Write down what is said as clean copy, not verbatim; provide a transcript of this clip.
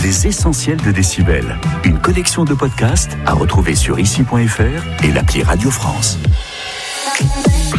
Les Essentiels de Décibel. Une collection de podcasts à retrouver sur ici.fr et l'appli Radio France.